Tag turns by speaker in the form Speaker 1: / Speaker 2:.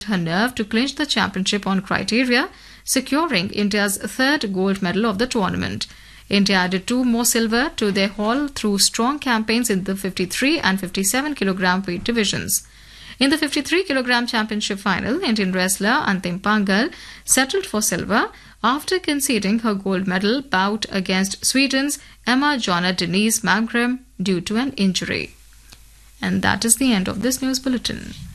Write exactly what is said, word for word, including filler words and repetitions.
Speaker 1: her nerve to clinch the championship on criteria, securing India's third gold medal of the tournament. India added two more silver to their haul through strong campaigns in the fifty-three and fifty-seven kilogram weight divisions. In the fifty-three kilogram championship final, Indian wrestler Antim Pangal settled for silver after conceding her gold medal bout against Sweden's Emma Jonna Denise Malmgren due to an injury. And that is the end of this news bulletin.